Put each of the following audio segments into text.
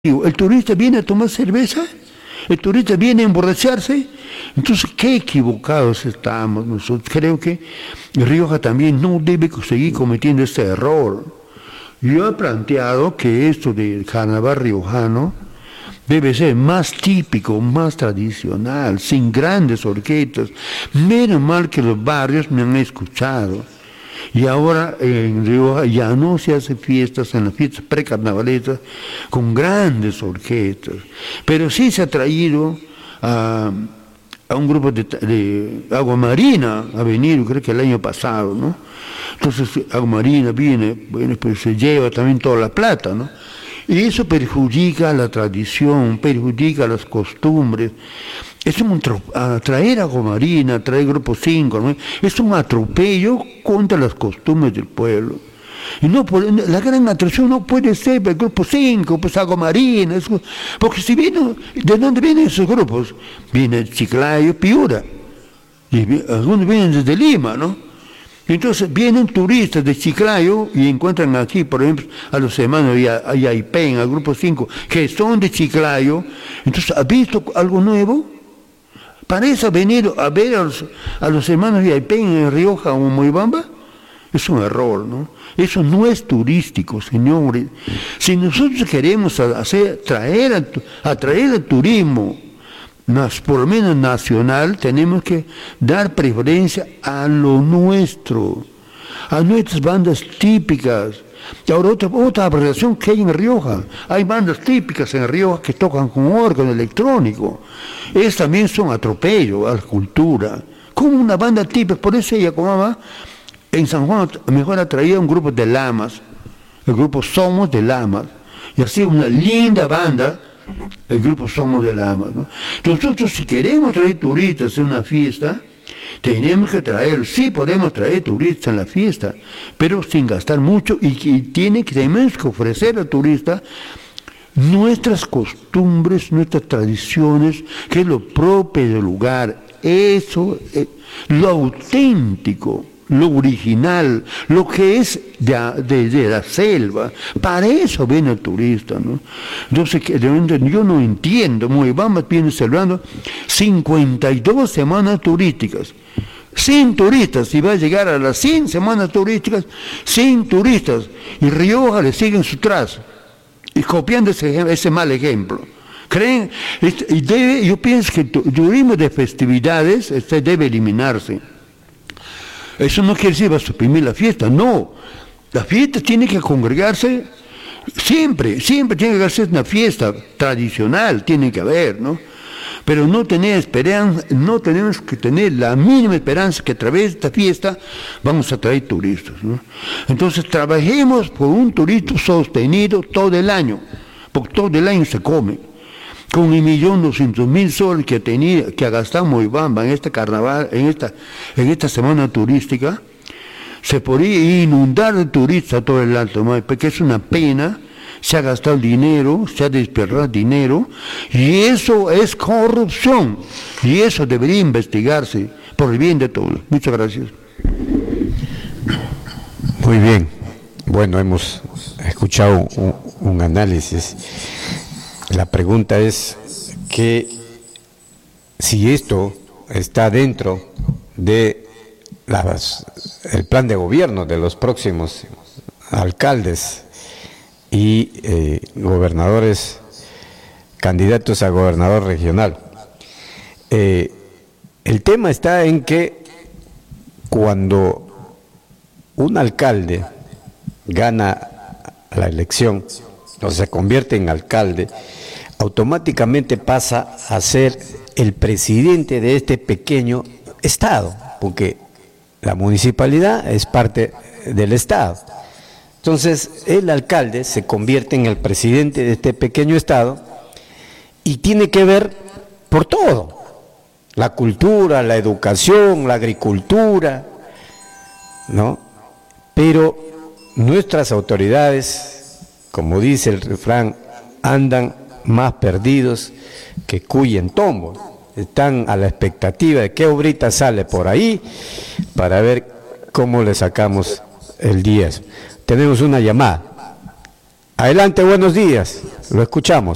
El turista viene a tomar cerveza, el turista viene a emborracharse. Entonces, qué equivocados estamos nosotros. Creo que Rioja también no debe seguir cometiendo este error. Yo he planteado que esto del carnaval riojano debe ser más típico, más tradicional, sin grandes orquestas. Menos mal que los barrios me han escuchado. Y ahora en Rioja ya no se hace fiestas, en las fiestas precarnavalistas, con grandes orquestas. Pero sí se ha traído a un grupo de Agua Marina, ha venido, creo que el año pasado, ¿no? Entonces Agua Marina viene, bueno, pues se lleva también toda la plata, ¿no? Y eso perjudica la tradición, perjudica las costumbres. Es un traer Agua Marina, traer Grupo 5, ¿no? Es un atropello contra las costumbres del pueblo. Y no, la gran atracción no puede ser el Grupo 5, pues Agua Marina, porque si viene, ¿de dónde vienen esos grupos? Viene Chiclayo, Piura, y algunos vienen desde Lima, ¿no? Entonces vienen turistas de Chiclayo y encuentran aquí, por ejemplo, a los hermanos Yaipen, al Grupo 5, que son de Chiclayo. Entonces, ¿ha visto algo nuevo? ¿Parece venir a ver a los hermanos Yaipen en Rioja o Moyobamba? Es un error, ¿no? Eso no es turístico, señores. Si nosotros queremos atraer el turismo, por lo menos nacional, tenemos que dar preferencia a lo nuestro, a nuestras bandas típicas. Y ahora otra apreciación que hay en Rioja, hay bandas típicas en Rioja que tocan con órgano electrónico. Esas también son atropello a la cultura. Como una banda típica, por eso ella como en San Juan mejor atraía un grupo de lamas, el grupo Somos de Lamas, y así una linda banda. El grupo Somos de Lamas, ¿no? Nosotros, si queremos traer turistas en una fiesta, tenemos que traer, sí podemos traer turistas en la fiesta, pero sin gastar mucho y tenemos que ofrecer al turista nuestras costumbres, nuestras tradiciones, que es lo propio del lugar, eso, lo auténtico, lo original, lo que es de la selva. Para eso viene el turista, ¿no? Entonces, yo no entiendo, Moyobamba viene celebrando 52 semanas turísticas, sin turistas, si va a llegar a las 100 semanas turísticas, sin turistas, y Rioja le sigue en su trazo, y copiando ese mal ejemplo. ¿Creen? Yo pienso que el turismo de festividades debe eliminarse. Eso no quiere decir va a suprimir la fiesta, no. La fiesta tiene que congregarse siempre tiene que hacer una fiesta tradicional, tiene que haber, ¿no? Pero no tener esperanza, no tenemos que tener la mínima esperanza que a través de esta fiesta vamos a traer turistas, ¿no? Entonces trabajemos por un turismo sostenido todo el año, porque todo el año se come. Con 1.200.000 soles que ha gastado Moyobamba en este carnaval, en esta semana turística, se podría inundar de turistas todo el Alto Maipo, porque es una pena, se ha gastado dinero, se ha desperdiciado dinero, y eso es corrupción, y eso debería investigarse por el bien de todos. Muchas gracias. Muy bien, bueno, hemos escuchado un análisis. La pregunta es que si esto está dentro de el plan de gobierno de los próximos alcaldes y gobernadores, candidatos a gobernador regional. El tema está en que cuando un alcalde gana la elección o se convierte en alcalde, automáticamente pasa a ser el presidente de este pequeño estado, porque la municipalidad es parte del estado. Entonces, el alcalde se convierte en el presidente de este pequeño estado y tiene que ver por todo: la cultura, la educación, la agricultura, ¿no? Pero nuestras autoridades, como dice el refrán, andan más perdidos que cuy en tombo. Están a la expectativa de qué obrita sale por ahí para ver cómo le sacamos el 10. Tenemos una llamada. Adelante, buenos días. Lo escuchamos.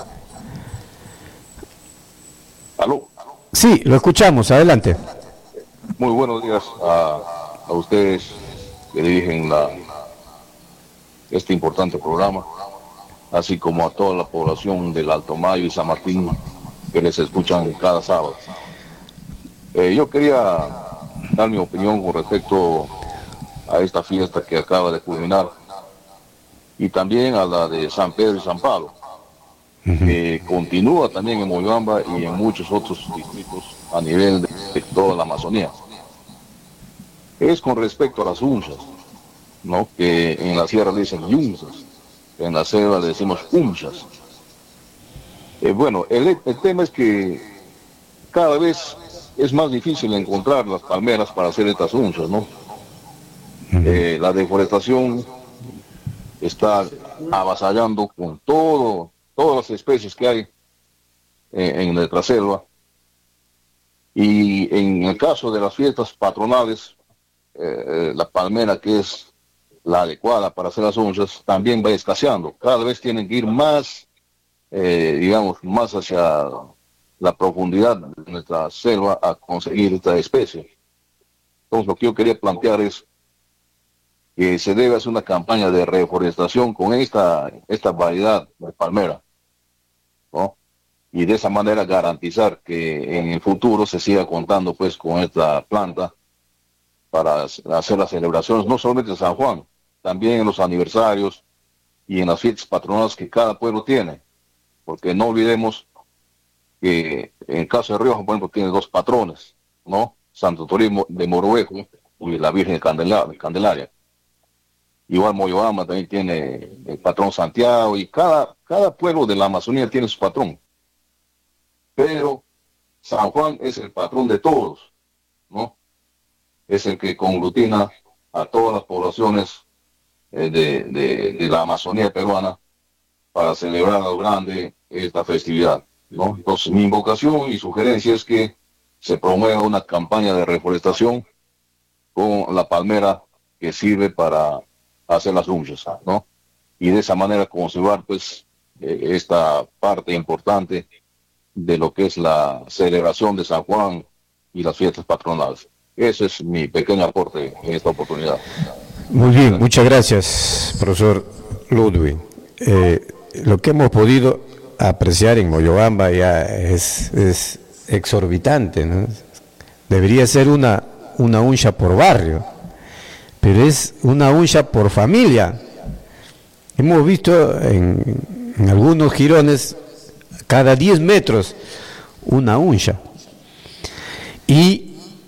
¿Aló? Sí, lo escuchamos. Adelante. Muy buenos días a ustedes que dirigen este importante programa, así como a toda la población del Alto Mayo y San Martín que les escuchan cada sábado. Yo quería dar mi opinión con respecto a esta fiesta que acaba de culminar y también a la de San Pedro y San Pablo, que continúa también en Moyobamba y en muchos otros distritos a nivel de toda la Amazonía. Es con respecto a las unchas, ¿no? Que en la sierra le dicen yunzas, en la selva le decimos unchas. Bueno, el tema es que cada vez es más difícil encontrar las palmeras para hacer estas unchas, ¿no? La deforestación está avasallando con todas las especies que hay en nuestra selva. Y en el caso de las fiestas patronales, la palmera que es la adecuada para hacer las unchas también va escaseando. Cada vez tienen que ir más, digamos, más hacia la profundidad de nuestra selva a conseguir esta especie. Entonces lo que yo quería plantear es que se debe hacer una campaña de reforestación con esta variedad de palmera, ¿no? Y de esa manera garantizar que en el futuro se siga contando pues con esta planta para hacer las celebraciones, no solamente en San Juan, también en los aniversarios y en las fiestas patronales que cada pueblo tiene, porque no olvidemos que en el caso de Rioja, por ejemplo, tiene dos patrones, ¿no? Santo Toribio de Moruejo y la Virgen de Candelaria. Igual Moyobamba también tiene el patrón Santiago, y cada pueblo de la Amazonía tiene su patrón. Pero San Juan es el patrón de todos, ¿no? Es el que conglutina a todas las poblaciones de la Amazonía peruana para celebrar a lo grande esta festividad, ¿no? Entonces mi invocación y sugerencia es que se promueva una campaña de reforestación con la palmera que sirve para hacer las unchas, ¿no? Y de esa manera conservar pues esta parte importante de lo que es la celebración de San Juan y las fiestas patronales. Ese es mi pequeño aporte en esta oportunidad. Muy bien, muchas gracias, profesor Ludwig. Lo que hemos podido apreciar en Moyobamba ya es exorbitante, ¿no? Debería ser una uncha por barrio, pero es una uncha por familia. Hemos visto en algunos jirones cada 10 metros una uncha. Y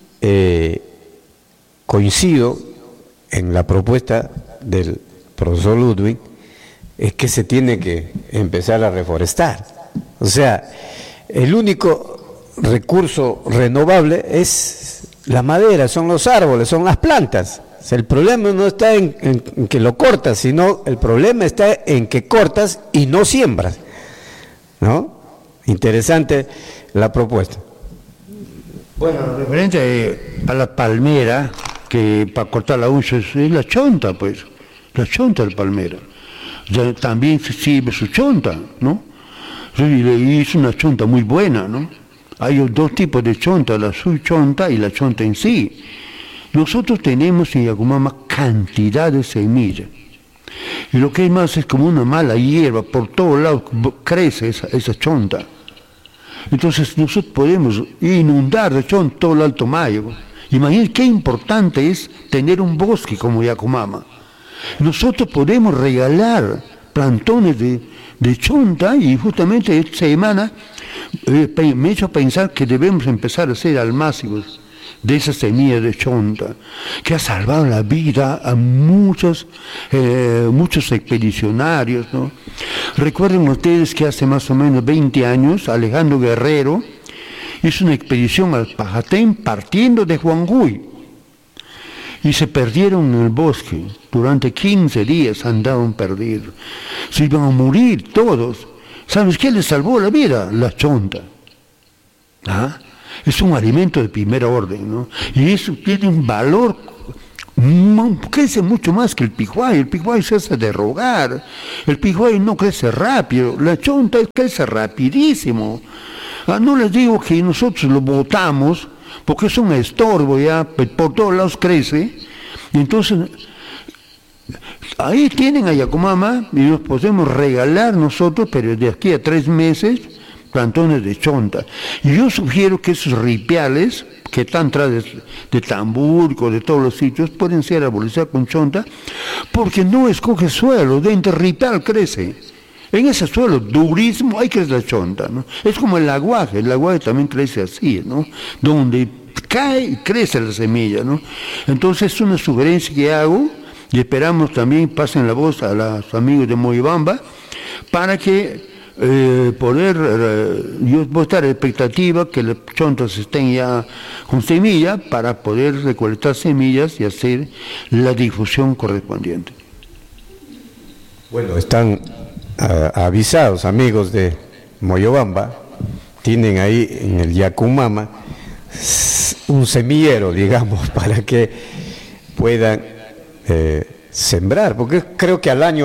coincido en la propuesta del profesor Ludwig, es que se tiene que empezar a reforestar. O sea, el único recurso renovable es la madera, son los árboles, son las plantas. O sea, el problema no está en que lo cortas, sino el problema está en que cortas y no siembras, ¿no? Interesante la propuesta. Bueno, referente a la palmera, que para cortar la uncha es la chonta, pues, la chonta de palmera. O sea, también se sirve su chonta, ¿no? Y es una chonta muy buena, ¿no? Hay dos tipos de chonta, la subchonta y la chonta en sí. Nosotros tenemos en Yakumama cantidad de semillas. Y lo que es más es como una mala hierba, por todos lados crece esa chonta. Entonces nosotros podemos inundar de chonta todo el Alto Mayo. Imagínense qué importante es tener un bosque como Yakumama. Nosotros podemos regalar plantones de chonta, y justamente esta semana me he hecho pensar que debemos empezar a hacer almácigos de esas semillas de chonta, que ha salvado la vida a muchos expedicionarios, ¿no? Recuerden ustedes que hace más o menos 20 años Alejandro Guerrero hizo una expedición al Pajatén partiendo de Huanguy, y se perdieron en el bosque. Durante 15 días andaban perdidos. Se iban a morir todos. ¿Sabes qué les salvó la vida? La chonta. ¿Ah? Es un alimento de primera orden, ¿no? Y eso tiene un valor crece mucho más que el pijuay se hace de rogar, el pijuay no crece rápido, la chonta crece rapidísimo. No les digo que nosotros lo botamos, porque es un estorbo ya, por todos lados crece, y entonces ahí tienen a Yacumama y nos podemos regalar nosotros, pero de aquí a 3 meses, plantones de chonta. Y yo sugiero que esos ripiales que están atrás de Tamburco, de todos los sitios, pueden ser arbolizados con chonta, porque no escoge suelo, dentro del ripial crece. En ese suelo durísimo ahí crece la chonta, ¿no? Es como el aguaje también crece así, ¿no? Donde cae y crece la semilla, ¿no? Entonces es una sugerencia que hago, y esperamos también pasen la voz a los amigos de Moyobamba, para que yo voy a estar en expectativa que las chontas estén ya con semilla para poder recolectar semillas y hacer la difusión correspondiente. Bueno, están avisados, amigos de Moyobamba, tienen ahí en el Yacumama un semillero, digamos, para que puedan sembrar, porque creo que al año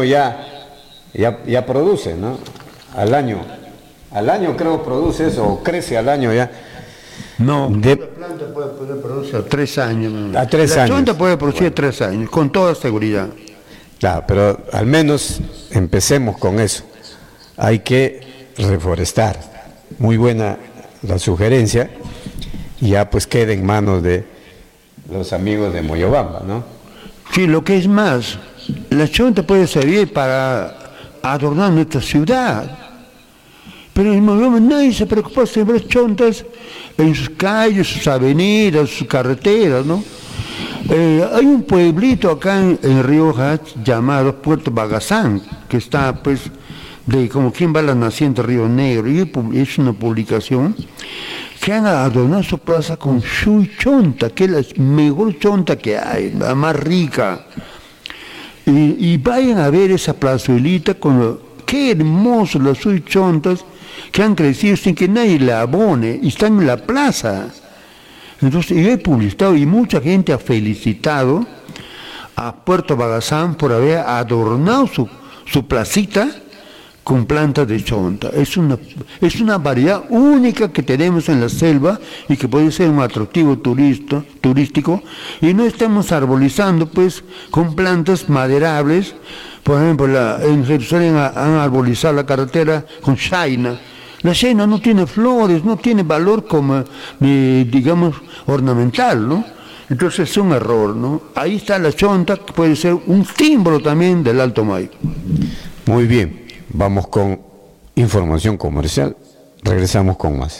ya produce, ¿no? Al año creo produce eso, o crece al año ya. No, la planta puede producir 3 años. ¿No? A 3 años. La planta puede producir 3 años, con toda seguridad. Claro, pero al menos empecemos con eso. Hay que reforestar. Muy buena la sugerencia. Y ya pues queda en manos de los amigos de Moyobamba, ¿no? Sí, lo que es más, la chonta puede servir para adornar nuestra ciudad. Pero en Moyobamba nadie se preocupa de sembrar chontas en sus calles, sus avenidas, sus carreteras, ¿no? Hay un pueblito acá en Rioja llamado Puerto Bagazán, que está pues de como quien va a la naciente Río Negro, y es una publicación que han adornado su plaza con su chonta, que es la mejor chonta que hay, la más rica. Y vayan a ver esa plazuelita qué hermoso las sus chontas que han crecido sin que nadie la abone y están en la plaza. Entonces yo he publicado y mucha gente ha felicitado a Puerto Bagazán por haber adornado su placita con plantas de chonta. Es una variedad única que tenemos en la selva y que puede ser un atractivo turístico, y no estamos arbolizando pues con plantas maderables. Por ejemplo, en Jerusalén han arbolizado la carretera con shaina. La shaina no tiene flores, no tiene valor como, digamos, ornamental, ¿no? Entonces es un error, ¿no? Ahí está la chonta, que puede ser un símbolo también del Alto Maipo. Muy bien, vamos con información comercial. Regresamos con más.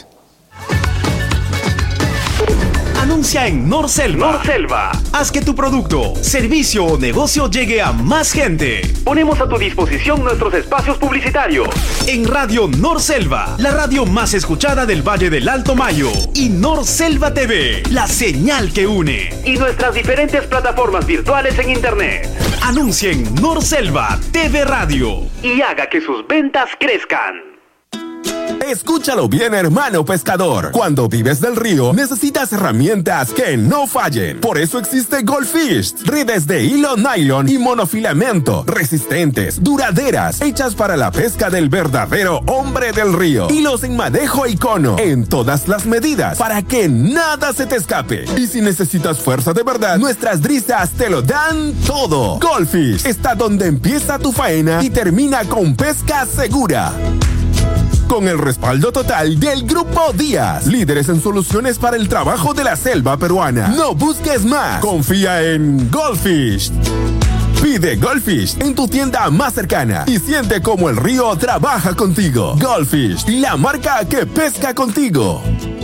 Anuncia en Norselva. Haz que tu producto, servicio o negocio llegue a más gente. Ponemos a tu disposición nuestros espacios publicitarios. En Radio Norselva, la radio más escuchada del Valle del Alto Mayo. Y Norselva TV, la señal que une. Y nuestras diferentes plataformas virtuales en internet. Anuncia en Norselva TV Radio. Y haga que sus ventas crezcan. Escúchalo bien, hermano pescador. Cuando vives del río, necesitas herramientas que no fallen. Por eso existe Goldfish. Redes de hilo nylon y monofilamento, resistentes, duraderas, hechas para la pesca del verdadero hombre del río. Hilos en madejo y cono, en todas las medidas, para que nada se te escape. Y si necesitas fuerza de verdad, nuestras drisas te lo dan todo. Goldfish está donde empieza tu faena y termina con pesca segura. Con el respaldo total del Grupo Díaz, líderes en soluciones para el trabajo de la selva peruana. No busques más, confía en Goldfish. Pide Goldfish en tu tienda más cercana y siente cómo el río trabaja contigo. Goldfish, la marca que pesca contigo.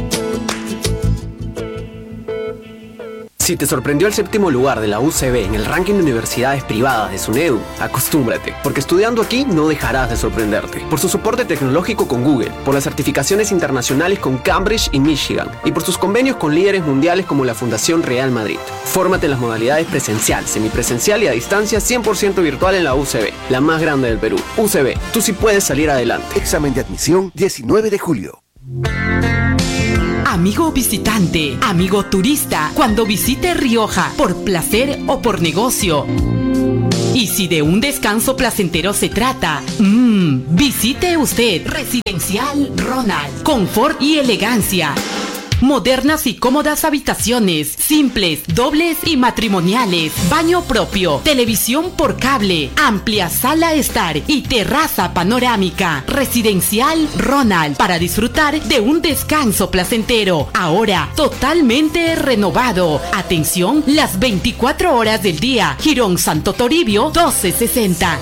Si te sorprendió el 7º lugar de la UCB en el ranking de universidades privadas de SUNEDU, acostúmbrate, porque estudiando aquí no dejarás de sorprenderte. Por su soporte tecnológico con Google, por las certificaciones internacionales con Cambridge y Michigan, y por sus convenios con líderes mundiales como la Fundación Real Madrid. Fórmate en las modalidades presencial, semipresencial y a distancia 100% virtual en la UCB, la más grande del Perú. UCB, tú sí puedes salir adelante. Examen de admisión 19 de julio. amigo visitante, amigo turista, cuando visite Rioja por placer o por negocio. Y si de un descanso placentero se trata, visite usted Residencial Ronald. Confort y elegancia. Modernas y cómodas habitaciones, simples, dobles y matrimoniales, baño propio, televisión por cable, amplia sala estar y terraza panorámica. Residencial Ronald, para disfrutar de un descanso placentero, ahora totalmente renovado. Atención, las 24 horas del día. Jirón Santo Toribio 1260.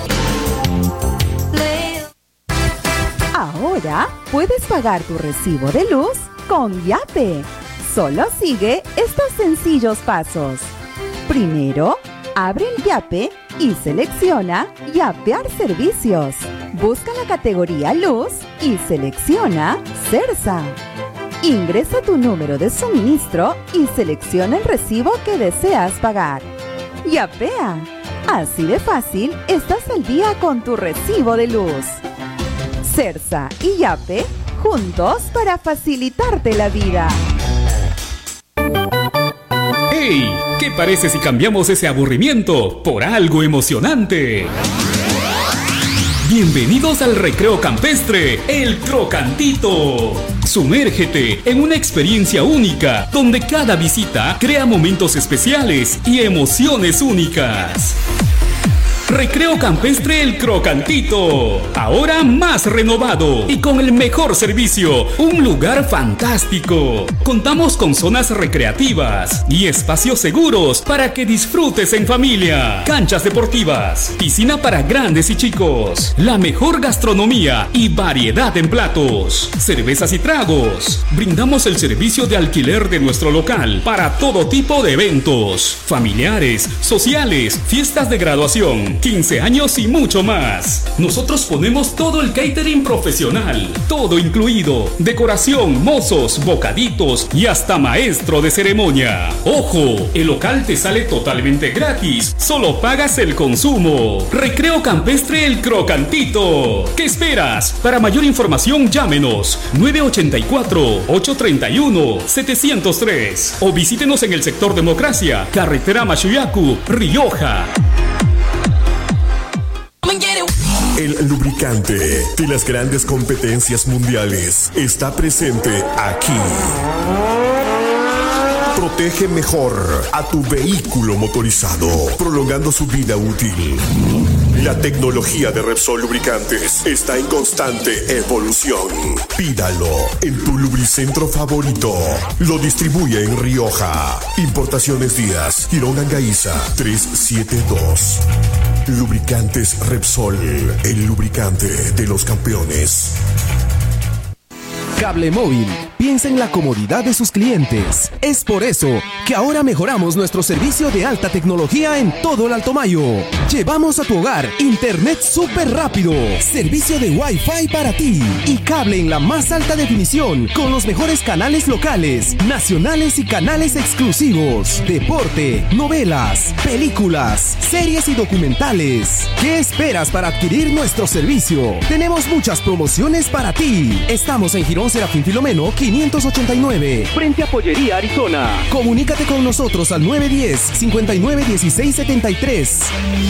Ahora puedes pagar tu recibo de luz con Yape. Solo sigue estos sencillos pasos. Primero, abre el Yape y selecciona Yapear servicios. Busca la categoría Luz y selecciona Cersa. Ingresa tu número de suministro y selecciona el recibo que deseas pagar. Yapea. Así de fácil, estás al día con tu recibo de luz. Cersa y Yape, juntos para facilitarte la vida. ¡Hey! ¿Qué parece si cambiamos ese aburrimiento por algo emocionante? Bienvenidos al Recreo Campestre, el Crocantito. Sumérgete en una experiencia única, donde cada visita crea momentos especiales y emociones únicas. Recreo Campestre El Crocantito, ahora más renovado y con el mejor servicio, un lugar fantástico. Contamos con zonas recreativas y espacios seguros para que disfrutes en familia, canchas deportivas, piscina para grandes y chicos, la mejor gastronomía y variedad en platos, cervezas y tragos. Brindamos el servicio de alquiler de nuestro local para todo tipo de eventos, familiares, sociales, fiestas de graduación, 15 años y mucho más. Nosotros ponemos todo el catering profesional, todo incluido, decoración, mozos, bocaditos y hasta maestro de ceremonia. ¡Ojo! El local te sale totalmente gratis, solo pagas el consumo. Recreo Campestre El Crocantito. ¿Qué esperas? Para mayor información llámenos 984-831-703 o visítenos en el sector Democracia, carretera Machuyacu, Rioja. El lubricante de las grandes competencias mundiales está presente aquí. Protege mejor a tu vehículo motorizado, prolongando su vida útil. La tecnología de Repsol Lubricantes está en constante evolución. Pídalo en tu lubricentro favorito. Lo distribuye en Rioja. Importaciones Díaz, Girón Angaiza 372. Lubricantes Repsol, el lubricante de los campeones. Cable Móvil piensa en la comodidad de sus clientes. Es por eso que ahora mejoramos nuestro servicio de alta tecnología en todo el Alto Mayo. Llevamos a tu hogar internet súper rápido, servicio de Wi-Fi para ti y cable en la más alta definición con los mejores canales locales, nacionales y canales exclusivos, deporte, novelas, películas, series y documentales. ¿Qué esperas para adquirir nuestro servicio? Tenemos muchas promociones para ti. Estamos en Girón Serafín Filomeno 589, frente a Pollería Arizona. Comunícate con nosotros al 910-591673.